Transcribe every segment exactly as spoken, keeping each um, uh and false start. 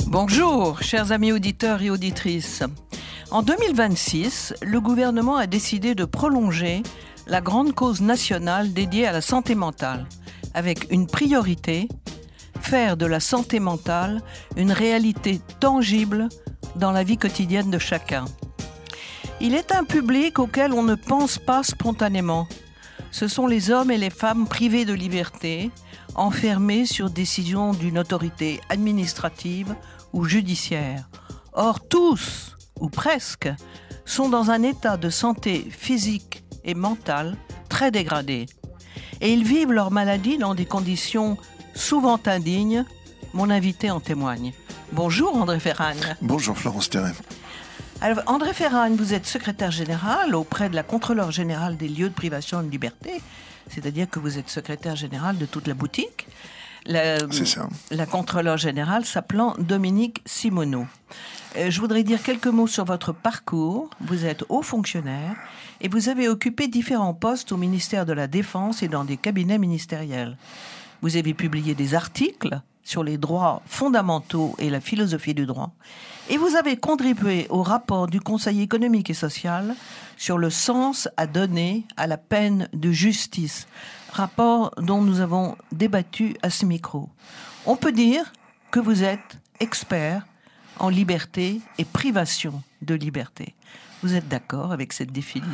Bonjour, chers amis auditeurs et auditrices. En deux mille vingt-six, le gouvernement a décidé de prolonger la grande cause nationale dédiée à la santé mentale, avec une priorité, faire de la santé mentale une réalité tangible dans la vie quotidienne de chacun. Il est un public auquel on ne pense pas spontanément. Ce sont les hommes et les femmes privés de liberté, enfermés sur décision d'une autorité administrative ou judiciaire. Or, tous, ou presque, sont dans un état de santé physique et mentale très dégradé. Et ils vivent leur maladie dans des conditions souvent indignes. Mon invité en témoigne. Bonjour André Ferragne. Bonjour Florence Terret. Alors, André Ferragne, vous êtes secrétaire général auprès de la contrôleure générale des lieux de privation de liberté, c'est-à-dire que vous êtes secrétaire général de toute la boutique. La, C'est ça. La contrôleure générale s'appelant Dominique Simoneau. Euh, je voudrais dire quelques mots sur votre parcours. Vous êtes haut fonctionnaire et vous avez occupé différents postes au ministère de la Défense et dans des cabinets ministériels. Vous avez publié des articles sur les droits fondamentaux et la philosophie du droit. Et vous avez contribué au rapport du Conseil économique et social sur le sens à donner à la peine de justice, rapport dont nous avons débattu à ce micro. On peut dire que vous êtes expert en liberté et privation de liberté. Vous êtes d'accord avec cette définition ?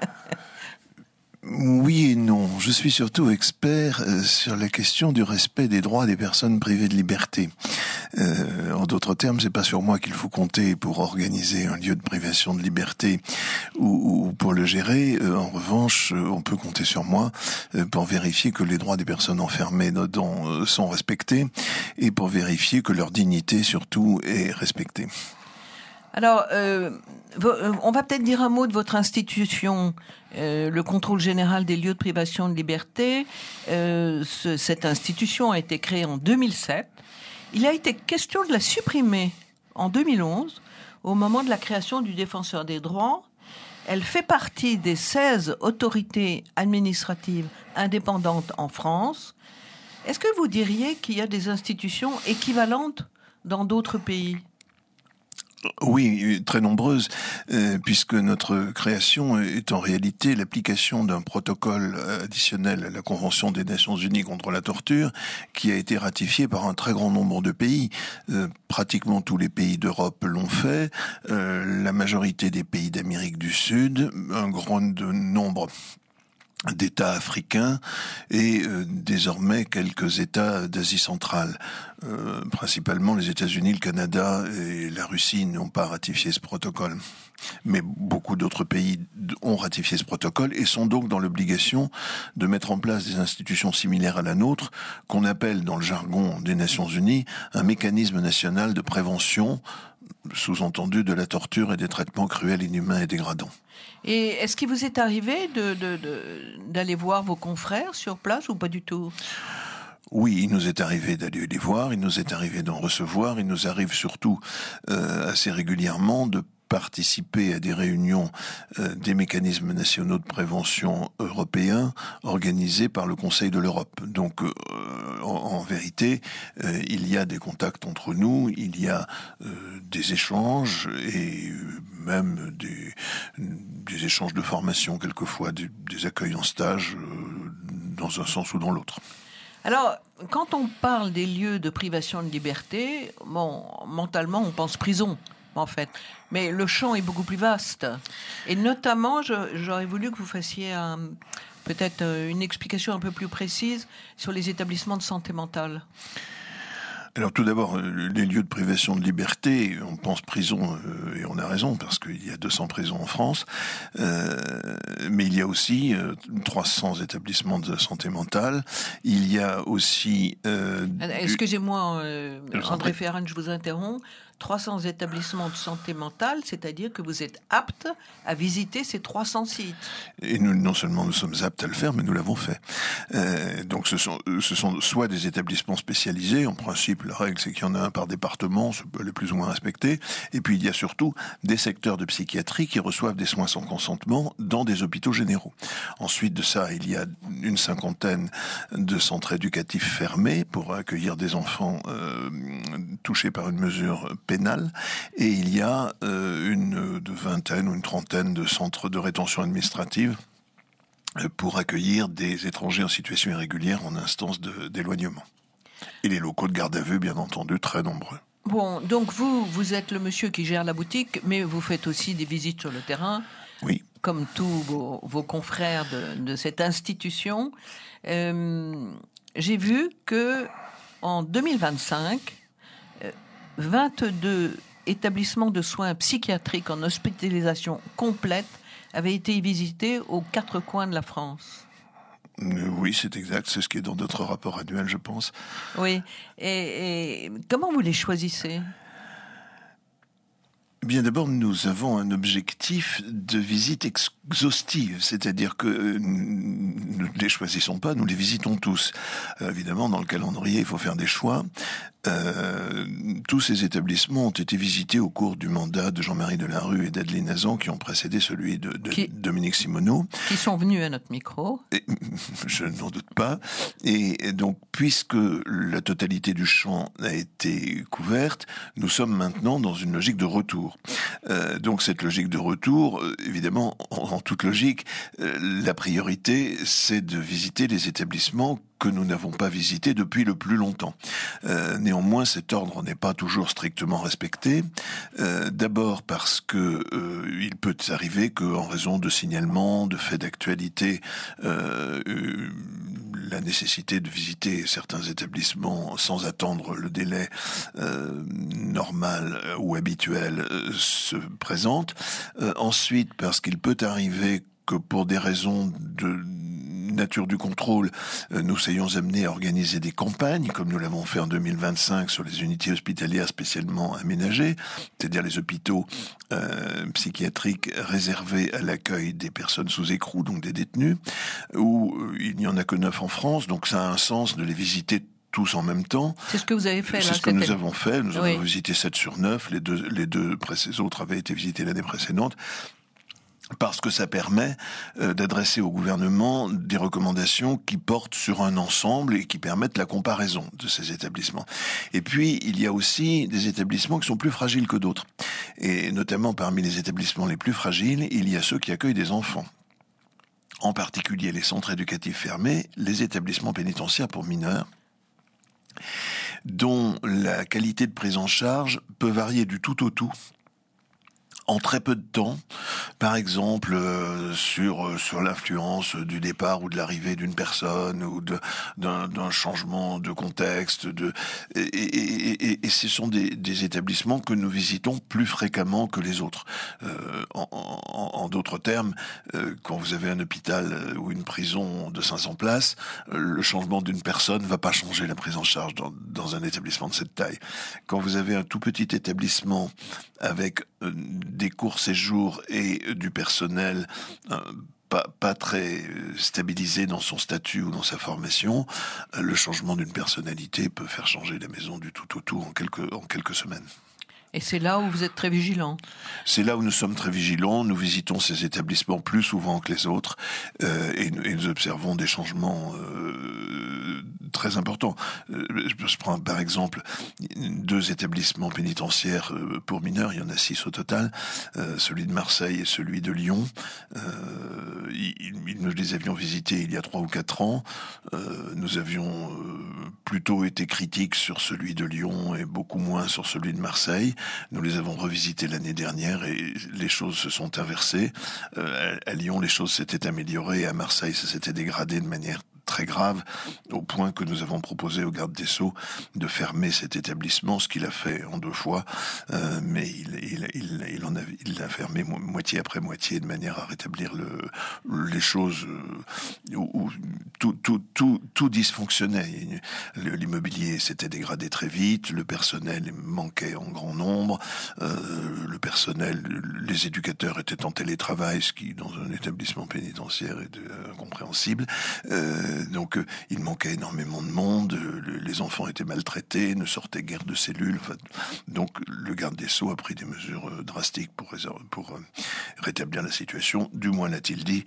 Oui et non. Je suis surtout expert euh, sur la question du respect des droits des personnes privées de liberté. Euh, en d'autres termes, c'est pas sur moi qu'il faut compter pour organiser un lieu de privation de liberté ou, ou pour le gérer. Euh, en revanche, euh, on peut compter sur moi euh, pour vérifier que les droits des personnes enfermées dedans euh, sont respectés et pour vérifier que leur dignité surtout est respectée. Alors, euh, on va peut-être dire un mot de votre institution, euh, le contrôle général des lieux de privation de liberté. Euh, ce, cette institution a été créée en deux mille sept. Il a été question de la supprimer en deux mille onze, au moment de la création du Défenseur des droits. Elle fait partie des seize autorités administratives indépendantes en France. Est-ce que vous diriez qu'il y a des institutions équivalentes dans d'autres pays ? Oui, très nombreuses, euh, puisque notre création est en réalité l'application d'un protocole additionnel à la Convention des Nations Unies contre la torture, qui a été ratifié par un très grand nombre de pays. Euh, pratiquement tous les pays d'Europe l'ont fait, euh, la majorité des pays d'Amérique du Sud, un grand nombre d'États africains et euh, désormais quelques États d'Asie centrale. Euh, principalement les États-Unis, le Canada et la Russie n'ont pas ratifié ce protocole. Mais beaucoup d'autres pays ont ratifié ce protocole et sont donc dans l'obligation de mettre en place des institutions similaires à la nôtre, qu'on appelle dans le jargon des Nations Unies un mécanisme national de prévention, sous-entendu de la torture et des traitements cruels, inhumains et dégradants. Et est-ce qu'il vous est arrivé de, de, de, d'aller voir vos confrères sur place ou pas du tout ? Oui, il nous est arrivé d'aller les voir, il nous est arrivé d'en recevoir, il nous arrive surtout euh, assez régulièrement de participer à des réunions euh, des mécanismes nationaux de prévention européens organisés par le Conseil de l'Europe. Donc, euh, en, en vérité, euh, il y a des contacts entre nous, il y a euh, des échanges et même des, des échanges de formation, quelquefois des, des accueils en stage euh, dans un sens ou dans l'autre. Alors, quand on parle des lieux de privation de liberté, bon, mentalement, on pense prison, en fait. Mais le champ est beaucoup plus vaste. Et notamment, je, j'aurais voulu que vous fassiez un, peut-être une explication un peu plus précise sur les établissements de santé mentale. Alors tout d'abord, les lieux de privation de liberté, on pense prison, euh, et on a raison, parce qu'il y a deux cents prisons en France, euh, mais il y a aussi euh, trois cents établissements de santé mentale, il y a aussi... Euh, Excusez-moi, euh, André Ferragne, je vous interromps. trois cents établissements de santé mentale, c'est-à-dire que vous êtes apte à visiter ces trois cents sites. Et nous, non seulement nous sommes aptes à le faire, mais nous l'avons fait. Euh, donc ce sont, ce sont soit des établissements spécialisés, en principe la règle c'est qu'il y en a un par département, ça peut aller plus ou moins respecté, et puis il y a surtout des secteurs de psychiatrie qui reçoivent des soins sans consentement dans des hôpitaux généraux. Ensuite de ça, il y a une cinquantaine de centres éducatifs fermés pour accueillir des enfants euh, touchés par une mesure pénale, et il y a euh, une de vingtaine ou une trentaine de centres de rétention administrative pour accueillir des étrangers en situation irrégulière en instance de, d'éloignement. Et les locaux de garde à vue, bien entendu, très nombreux. Bon, donc vous, vous êtes le monsieur qui gère la boutique, mais vous faites aussi des visites sur le terrain. Oui. Comme tous vos, vos confrères de, de cette institution. Euh, j'ai vu que en deux mille vingt-cinq, euh, vingt-deux établissements de soins psychiatriques en hospitalisation complète avaient été visités aux quatre coins de la France. Oui, c'est exact. C'est ce qui est dans notre rapport annuel, je pense. Oui. Et, et comment vous les choisissez ? Bien d'abord, nous avons un objectif de visite exhaustive, c'est-à-dire que euh, nous ne les choisissons pas, nous les visitons tous. Euh, évidemment, dans le calendrier, il faut faire des choix. Euh, tous ces établissements ont été visités au cours du mandat de Jean-Marie Delarue et d'Adeline Hazan qui ont précédé celui de, de qui, Dominique Simoneau. Qui sont venus à notre micro. Et, je n'en doute pas. Et, et donc, puisque la totalité du champ a été couverte, nous sommes maintenant dans une logique de retour. Euh, donc cette logique de retour, euh, évidemment, en, en toute logique, euh, la priorité, c'est de visiter les établissements que nous n'avons pas visités depuis le plus longtemps. Euh, néanmoins, cet ordre n'est pas toujours strictement respecté. Euh, d'abord parce que euh, il peut arriver qu'en raison de signalements, de faits d'actualité, euh, euh, la nécessité de visiter certains établissements sans attendre le délai euh, normal ou habituel euh, se présente. Euh, ensuite, parce qu'il peut arriver que pour des raisons de nature du contrôle, nous soyons amenés à organiser des campagnes, comme nous l'avons fait en deux mille vingt-cinq sur les unités hospitalières spécialement aménagées, c'est-à-dire les hôpitaux euh, psychiatriques réservés à l'accueil des personnes sous écrou, donc des détenus, où il n'y en a que neuf en France, donc ça a un sens de les visiter tous en même temps. C'est ce que vous avez fait là. C'est ce que nous avons fait. Nous oui. avons visité sept sur neuf. Les deux, les deux précédents autres avaient été visités l'année précédente. Parce que ça permet euh, d'adresser au gouvernement des recommandations qui portent sur un ensemble et qui permettent la comparaison de ces établissements. Et puis, il y a aussi des établissements qui sont plus fragiles que d'autres. Et notamment parmi les établissements les plus fragiles, il y a ceux qui accueillent des enfants. En particulier les centres éducatifs fermés, les établissements pénitentiaires pour mineurs, dont la qualité de prise en charge peut varier du tout au tout. En très peu de temps, par exemple euh, sur sur l'influence du départ ou de l'arrivée d'une personne ou de, d'un, d'un changement de contexte, de et, et, et, et ce sont des, des établissements que nous visitons plus fréquemment que les autres. Euh, en, en, en d'autres termes, euh, quand vous avez un hôpital ou une prison de cinq cents places, le changement d'une personne ne va pas changer la prise en charge dans, dans un établissement de cette taille. Quand vous avez un tout petit établissement avec euh, des courts séjours et du personnel euh, pas, pas très stabilisé dans son statut ou dans sa formation, euh, le changement d'une personnalité peut faire changer la maison du tout au tout en quelques, en quelques semaines. Et c'est là où vous êtes très vigilant. C'est là où nous sommes très vigilants. Nous visitons ces établissements plus souvent que les autres euh, et, et nous observons des changements euh, très importants. Euh, je prends par exemple deux établissements pénitentiaires pour mineurs. Il y en a six au total. Euh, celui de Marseille et celui de Lyon. Euh, il, il, nous les avions visités il y a trois ou quatre ans. Euh, nous avions euh, plutôt été critiques sur celui de Lyon et beaucoup moins sur celui de Marseille. Nous les avons revisités l'année dernière et les choses se sont inversées. Euh, à Lyon, les choses s'étaient améliorées. À Marseille, ça s'était dégradé de manière très grave, au point que nous avons proposé au garde des Sceaux de fermer cet établissement, ce qu'il a fait en deux fois, euh, mais il, il, il, il en a, il l'a fermé mo- moitié après moitié, de manière à rétablir le, les choses euh, où, où tout, tout, tout, tout dysfonctionnait. Le, l'immobilier s'était dégradé très vite, le personnel manquait en grand nombre, euh, le personnel, les éducateurs étaient en télétravail, ce qui, dans un établissement pénitentiaire, est euh, incompréhensible. Euh, Donc euh, il manquait énormément de monde, euh, les enfants étaient maltraités, ne sortaient guère de cellules. Enfin, donc le garde des Sceaux a pris des mesures euh, drastiques pour, réserver, pour euh, rétablir la situation. Du moins l'a-t-il dit.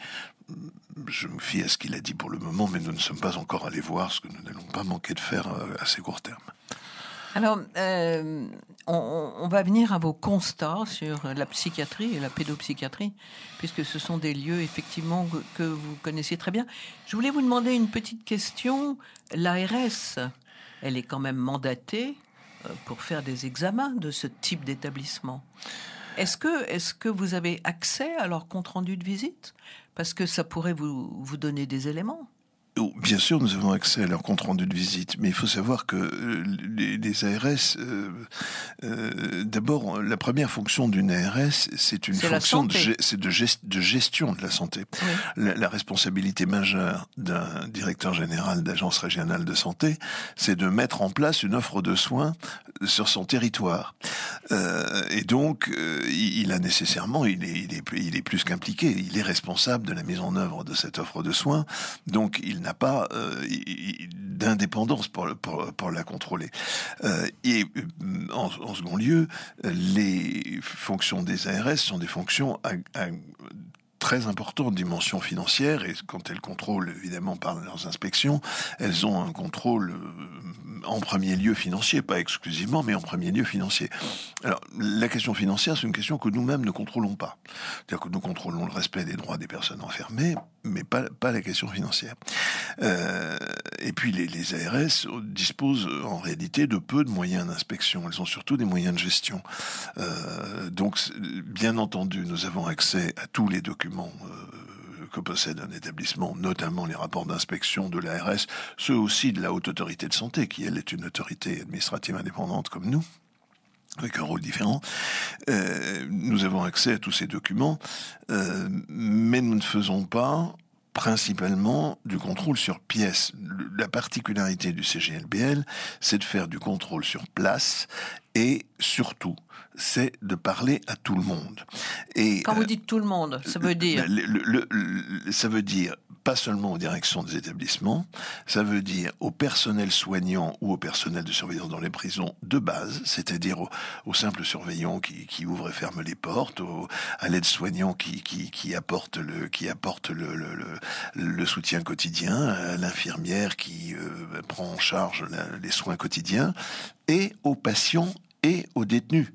Je me fie à ce qu'il a dit pour le moment, mais nous ne sommes pas encore allés voir, ce que nous n'allons pas manquer de faire euh, à assez court terme. Alors, euh, on, on va venir à vos constats sur la psychiatrie et la pédopsychiatrie, puisque ce sont des lieux, effectivement, que, que vous connaissez très bien. Je voulais vous demander une petite question. L'A R S, elle est quand même mandatée pour faire des examens de ce type d'établissement. Est-ce que, est-ce que vous avez accès à leur compte-rendu de visite ? Parce que ça pourrait vous, vous donner des éléments. Bien sûr, nous avons accès à leur compte-rendu de visite, mais il faut savoir que les, les A R S, euh, euh, d'abord, la première fonction d'une A R S, c'est une c'est fonction de, c'est de, gest, de gestion de la santé. Oui. La, la responsabilité majeure d'un directeur général d'agence régionale de santé, c'est de mettre en place une offre de soins sur son territoire. Euh, et donc, euh, il, il a nécessairement, il est, il est, il est plus qu'impliqué, il est responsable de la mise en œuvre de cette offre de soins, donc il n'a pas euh, d'indépendance pour, pour, pour la contrôler. Euh, et en, en second lieu, les fonctions des A R S sont des fonctions à, à très importante dimension financière, et quand elles contrôlent évidemment par leurs inspections, elles ont un contrôle en premier lieu financier, pas exclusivement, mais en premier lieu financier. Alors, la question financière, c'est une question que nous-mêmes ne contrôlons pas. C'est-à-dire que nous contrôlons le respect des droits des personnes enfermées, mais pas, pas la question financière. Euh, et puis, les, les A R S disposent en réalité de peu de moyens d'inspection. Elles ont surtout des moyens de gestion. Euh, donc, bien entendu, nous avons accès à tous les documents euh, que possède un établissement, notamment les rapports d'inspection de l'A R S, ceux aussi de la Haute Autorité de Santé, qui, elle, est une autorité administrative indépendante comme nous, avec un rôle différent. Euh, nous avons accès à tous ces documents, euh, mais nous ne faisons pas principalement du contrôle sur pièce. La particularité du C G L B L, c'est de faire du contrôle sur place, et surtout, c'est de parler à tout le monde. Et quand vous dites tout le monde, ça veut dire le, le, le, le, ça veut dire pas seulement aux directions des établissements, ça veut dire au personnel soignant ou au personnel de surveillance dans les prisons de base, c'est-à-dire aux, aux simples surveillants qui, qui ouvrent et ferment les portes, aux, à l'aide-soignant qui, qui, qui apporte le, qui apporte le, le, le, le soutien quotidien, à l'infirmière qui euh, prend en charge la, les soins quotidiens, et aux patients et aux détenus.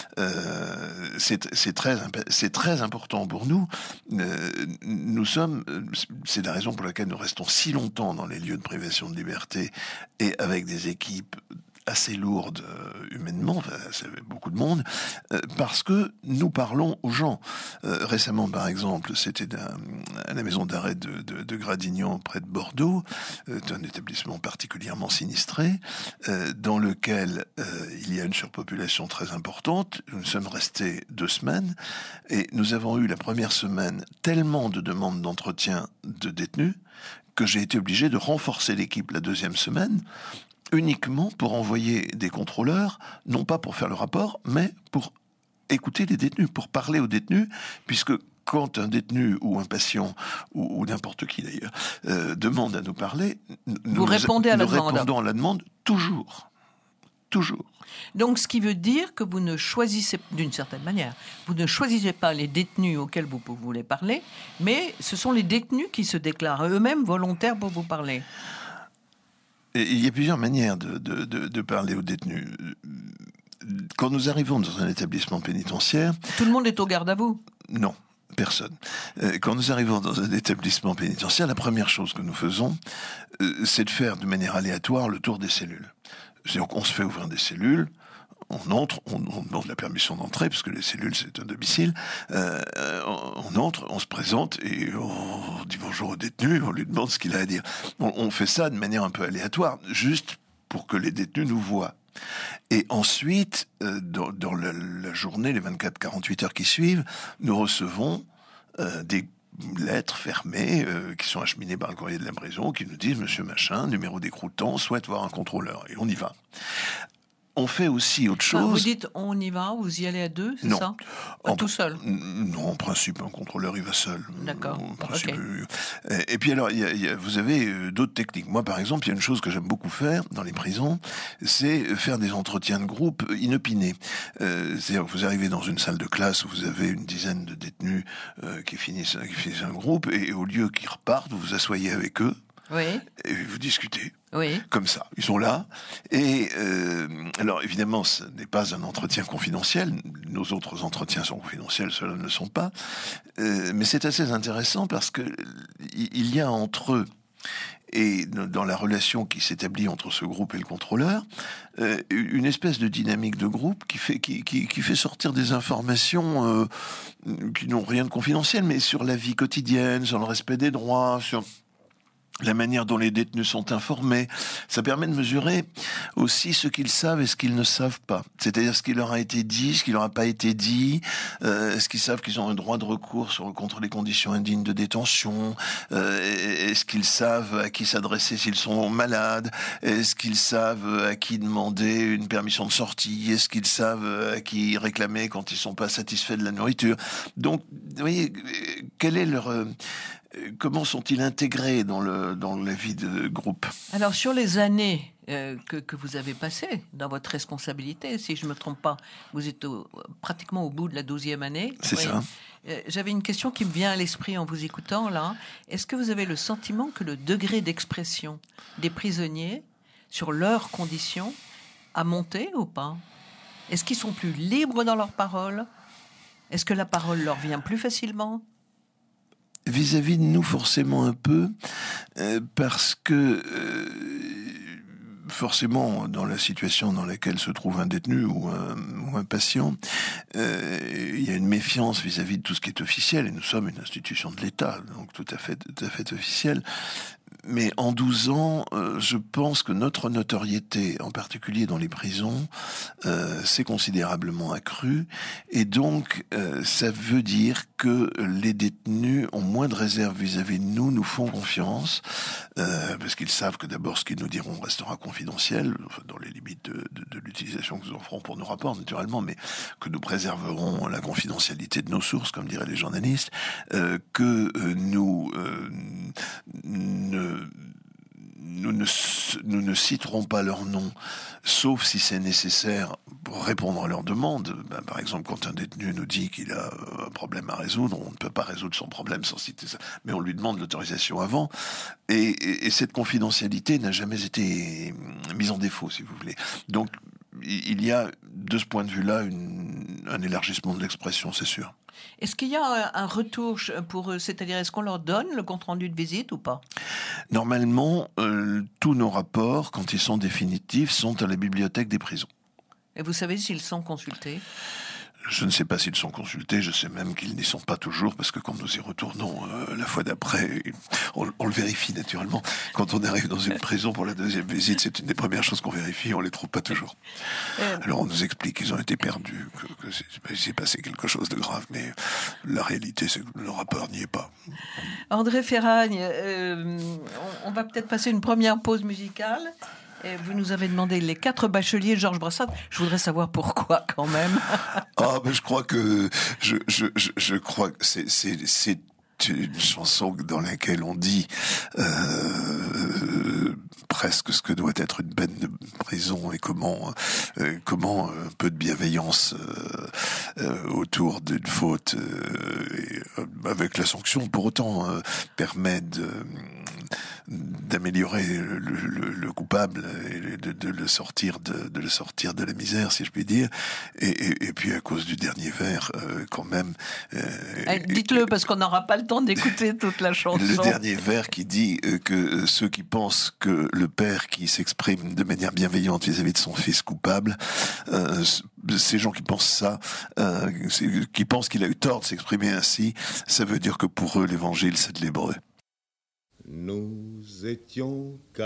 Euh, c'est, c'est très, c'est très important pour nous. Euh, nous sommes, c'est la raison pour laquelle nous restons si longtemps dans les lieux de privation de liberté et avec des équipes assez lourde euh, humainement, enfin, c'est beaucoup de monde, euh, parce que nous parlons aux gens. Euh, récemment, par exemple, c'était à la maison d'arrêt de, de, de Gradignan, près de Bordeaux, euh, un établissement particulièrement sinistré, euh, dans lequel euh, il y a une surpopulation très importante. Nous sommes restés deux semaines, et nous avons eu la première semaine tellement de demandes d'entretien de détenus que j'ai été obligé de renforcer l'équipe la deuxième semaine, uniquement pour envoyer des contrôleurs, non pas pour faire le rapport, mais pour écouter les détenus, pour parler aux détenus, puisque quand un détenu ou un patient, ou, ou n'importe qui d'ailleurs, euh, demande à nous parler, vous nous, répondez à la nous demande. répondons à la demande toujours. Toujours. Donc, ce qui veut dire que vous ne choisissez, d'une certaine manière, vous ne choisissez pas les détenus auxquels vous voulez parler, mais ce sont les détenus qui se déclarent eux-mêmes volontaires pour vous parler. Il y a plusieurs manières de, de, de, de parler aux détenus. Quand nous arrivons dans un établissement pénitentiaire... Tout le monde est au garde à vous ? Non, personne. Quand nous arrivons dans un établissement pénitentiaire, la première chose que nous faisons, c'est de faire de manière aléatoire le tour des cellules. C'est-à-dire qu'on se fait ouvrir des cellules, on entre, on, on demande la permission d'entrer, parce que les cellules, c'est un domicile. Euh, on, on entre, on se présente, et on dit bonjour au détenu, on lui demande ce qu'il a à dire. On, on fait ça de manière un peu aléatoire, juste pour que les détenus nous voient. Et ensuite, euh, dans, dans la, la journée, les vingt-quatre à quarante-huit heures qui suivent, nous recevons euh, des lettres fermées euh, qui sont acheminées par le courrier de la prison, qui nous disent « Monsieur Machin, numéro d'écroutant, souhaite voir un contrôleur ». Et on y va. On fait aussi autre chose. Ah, vous dites on y va, vous y allez à deux, c'est non. ça en, Tout seul? Non, en principe, un contrôleur, il va seul. D'accord. En principe, Okay. Et, et puis alors, il y a, il y a, vous avez d'autres techniques. Moi, par exemple, il y a une chose que j'aime beaucoup faire dans les prisons, c'est faire des entretiens de groupe inopinés. Euh, c'est-à-dire que vous arrivez dans une salle de classe où vous avez une dizaine de détenus euh, qui, finissent, qui finissent un groupe, et au lieu qu'ils repartent, vous vous asseyez avec eux, oui. et vous discutez. Oui. Comme ça, ils sont là. Et euh, alors évidemment, ce n'est pas un entretien confidentiel. Nos autres entretiens sont confidentiels, ceux-là ne le sont pas. Euh, mais c'est assez intéressant parce que il y a entre eux et dans la relation qui s'établit entre ce groupe et le contrôleur, euh, une espèce de dynamique de groupe qui fait qui qui, qui fait sortir des informations euh, qui n'ont rien de confidentiel, mais sur la vie quotidienne, sur le respect des droits, sur la manière dont les détenus sont informés. Ça permet de mesurer aussi ce qu'ils savent et ce qu'ils ne savent pas. C'est-à-dire ce qui leur a été dit, ce qui leur a pas été dit, euh, est-ce qu'ils savent qu'ils ont un droit de recours sur, contre les conditions indignes de détention, euh, est-ce qu'ils savent à qui s'adresser s'ils sont malades, est-ce qu'ils savent à qui demander une permission de sortie, est-ce qu'ils savent à qui réclamer quand ils sont pas satisfaits de la nourriture. Donc, vous voyez, quel est leur... Euh, comment sont-ils intégrés dans, le, dans la vie de groupe? Alors, sur les années euh, que, que vous avez passées dans votre responsabilité, si je ne me trompe pas, vous êtes au, pratiquement au bout de la douzième année. C'est oui. ça. Euh, j'avais une question qui me vient à l'esprit en vous écoutant, là. Est-ce que vous avez le sentiment que le degré d'expression des prisonniers sur leurs conditions a monté ou pas? Est-ce qu'ils sont plus libres dans leurs paroles? Est-ce que la parole leur vient plus facilement? Vis-à-vis de nous, forcément un peu, euh, parce que euh, forcément, dans la situation dans laquelle se trouve un détenu ou un, ou un patient, euh, il y a une méfiance vis-à-vis de tout ce qui est officiel, et nous sommes une institution de l'État, donc tout à fait, tout à fait officielle. Mais en douze ans, euh, je pense que notre notoriété, en particulier dans les prisons, euh, s'est considérablement accrue. Et donc, euh, ça veut dire que les détenus ont moins de réserve vis-à-vis de nous, nous font confiance, euh, parce qu'ils savent que d'abord, ce qu'ils nous diront restera confidentiel, enfin, dans les limites de, de, de l'utilisation que nous en ferons pour nos rapports, naturellement, mais que nous préserverons la confidentialité de nos sources, comme diraient les journalistes, euh, que euh, nous euh, ne Nous ne, nous ne citerons pas leur nom, sauf si c'est nécessaire pour répondre à leurs demandes. Ben, par exemple, quand un détenu nous dit qu'il a un problème à résoudre, on ne peut pas résoudre son problème sans citer ça, mais on lui demande l'autorisation avant. Et, et, et cette confidentialité n'a jamais été mise en défaut, si vous voulez. Donc, il y a, de ce point de vue-là, une, un élargissement de l'expression, c'est sûr. Est-ce qu'il y a un retour pour eux? C'est-à-dire, est-ce qu'on leur donne le compte-rendu de visite ou pas? Normalement, euh, tous nos rapports, quand ils sont définitifs, sont à la bibliothèque des prisons. Et vous savez s'ils sont consultés? Je ne sais pas s'ils sont consultés, je sais même qu'ils n'y sont pas toujours, parce que quand nous y retournons euh, la fois d'après, on, on le vérifie naturellement. Quand on arrive dans une prison pour la deuxième visite, c'est une des premières choses qu'on vérifie, on les trouve pas toujours. Euh... Alors on nous explique qu'ils ont été perdus, que, que c'est, il s'est passé quelque chose de grave, mais la réalité, c'est que le rapport n'y est pas. André Ferragne, euh, on, on va peut-être passer une première pause musicale. Et vous nous avez demandé les quatre bacheliers de Georges Brassens. Je voudrais savoir pourquoi, quand même. Ah, ben je crois que je je je, je crois que c'est c'est c'est une chanson dans laquelle on dit euh, presque ce que doit être une peine de prison et comment euh, comment un peu de bienveillance euh, euh, autour d'une faute euh, et, euh, avec la sanction pour autant euh, permet de d'améliorer le, le, le coupable et de, de le sortir de, de le sortir de la misère, si je puis dire. Et, et, et puis à cause du dernier vers, euh, quand même. Euh, eh, dites-le parce qu'on n'aura pas le temps d'écouter toute la chanson. Le dernier vers qui dit euh, que ceux qui pensent que le père qui s'exprime de manière bienveillante vis-à-vis de son fils coupable, euh, ces gens qui pensent ça, euh, qui pensent qu'il a eu tort de s'exprimer ainsi, ça veut dire que pour eux l'évangile c'est de l'hébreu. Nous étions